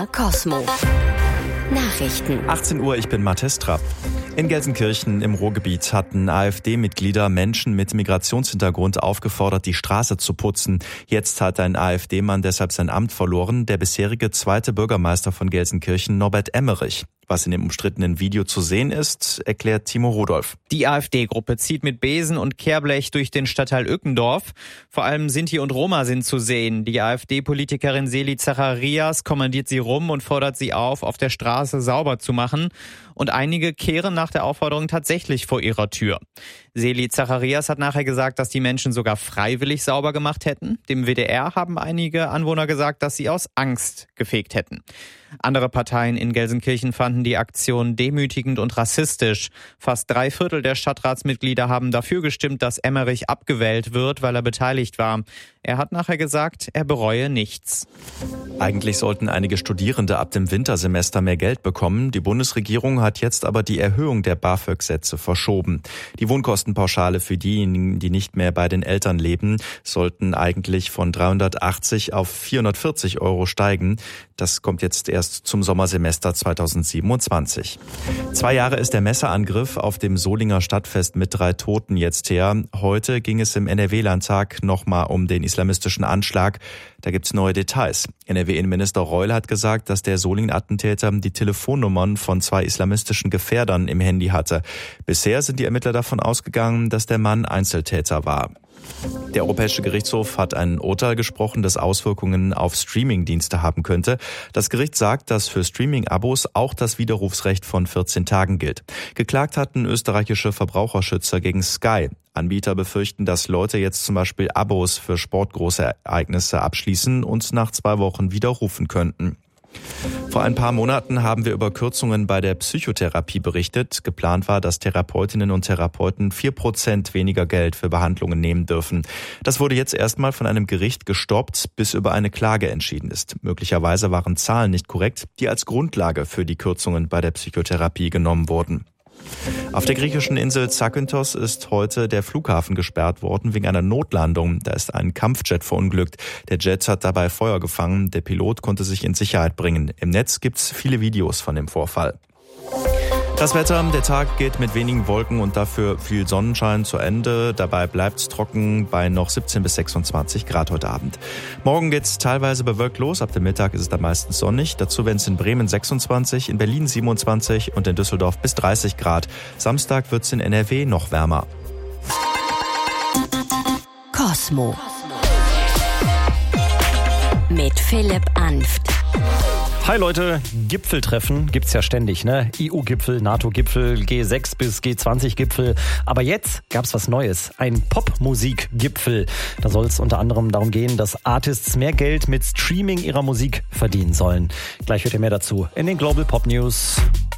MDR Cosmo. Nachrichten. 18 Uhr, ich bin Mathis Trapp. In Gelsenkirchen im Ruhrgebiet hatten AfD-Mitglieder Menschen mit Migrationshintergrund aufgefordert, die Straße zu putzen. Jetzt hat ein AfD-Mann deshalb sein Amt verloren, der bisherige zweite Bürgermeister von Gelsenkirchen, Norbert Emmerich. Was in dem umstrittenen Video zu sehen ist, erklärt Timo Rudolph. Die AfD-Gruppe zieht mit Besen und Kehrblech durch den Stadtteil Ückendorf. Vor allem Sinti und Roma sind zu sehen. Die AfD-Politikerin Seli Zacharias kommandiert sie rum und fordert sie auf der Straße sauber zu machen. Und einige kehren nach der Aufforderung tatsächlich vor ihrer Tür. Seli Zacharias hat nachher gesagt, dass die Menschen sogar freiwillig sauber gemacht hätten. Dem WDR haben einige Anwohner gesagt, dass sie aus Angst gefegt hätten. Andere Parteien in Gelsenkirchen fanden die Aktion demütigend und rassistisch. Fast 3/4 der Stadtratsmitglieder haben dafür gestimmt, dass Emmerich abgewählt wird, weil er beteiligt war. Er hat nachher gesagt, er bereue nichts. Eigentlich sollten einige Studierende ab dem Wintersemester mehr Geld bekommen. Die Bundesregierung hat jetzt aber die Erhöhung der BAföG-Sätze verschoben. Die Wohnkostenpauschale für diejenigen, die nicht mehr bei den Eltern leben, sollten eigentlich von 380 auf 440 Euro steigen. Das kommt jetzt erst zum Sommersemester 2027. 2 Jahre ist der Messerangriff auf dem Solinger Stadtfest mit 3 Toten jetzt her. Heute ging es im NRW-Landtag nochmal um den islamistischen Anschlag. Da gibt's neue Details. NRW-Innenminister Reul hat gesagt, dass der Solingen-Attentäter die Telefonnummern von 2 islamistischen Gefährdern im Handy hatte. Bisher sind die Ermittler davon ausgegangen, dass der Mann Einzeltäter war. Der Europäische Gerichtshof hat ein Urteil gesprochen, das Auswirkungen auf Streaming-Dienste haben könnte. Das Gericht sagt, dass für Streaming-Abos auch das Widerrufsrecht von 14 Tagen gilt. Geklagt hatten österreichische Verbraucherschützer gegen Sky. Anbieter befürchten, dass Leute jetzt zum Beispiel Abos für sportgroße Ereignisse abschließen und nach 2 Wochen widerrufen könnten. Vor ein paar Monaten haben wir über Kürzungen bei der Psychotherapie berichtet. Geplant war, dass Therapeutinnen und Therapeuten 4% weniger Geld für Behandlungen nehmen dürfen. Das wurde jetzt erstmal von einem Gericht gestoppt, bis über eine Klage entschieden ist. Möglicherweise waren Zahlen nicht korrekt, die als Grundlage für die Kürzungen bei der Psychotherapie genommen wurden. Auf der griechischen Insel Zakynthos ist heute der Flughafen gesperrt worden wegen einer Notlandung. Da ist ein Kampfjet verunglückt. Der Jet hat dabei Feuer gefangen. Der Pilot konnte sich in Sicherheit bringen. Im Netz gibt's viele Videos von dem Vorfall. Das Wetter, der Tag geht mit wenigen Wolken und dafür viel Sonnenschein zu Ende. Dabei bleibt's trocken bei noch 17 bis 26 Grad heute Abend. Morgen geht's teilweise bewölkt los. Ab dem Mittag ist es dann meistens sonnig. Dazu werden es in Bremen 26, in Berlin 27 und in Düsseldorf bis 30 Grad. Samstag wird's in NRW noch wärmer. Cosmo. Mit Philipp Anft. Hi Leute, Gipfeltreffen gibt's ja ständig, ne? EU-Gipfel, NATO-Gipfel, G6 bis G20-Gipfel. Aber jetzt gab's was Neues, ein Popmusik-Gipfel. Da soll es unter anderem darum gehen, dass Artists mehr Geld mit Streaming ihrer Musik verdienen sollen. Gleich hört ihr mehr dazu in den Global Pop News.